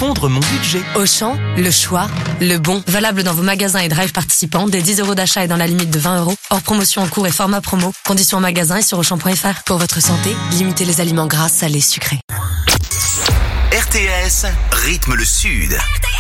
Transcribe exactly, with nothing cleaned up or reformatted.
fondre mon budget. Auchan, le choix, le bon. Valable dans vos magasins et drive participants dès dix euros d'achat et dans la limite de vingt euros. Hors promotion en cours et format promo. Conditions en magasin et sur auchan point f r. Pour votre santé, limitez les aliments gras, salés, sucrés. R T S rythme le Sud.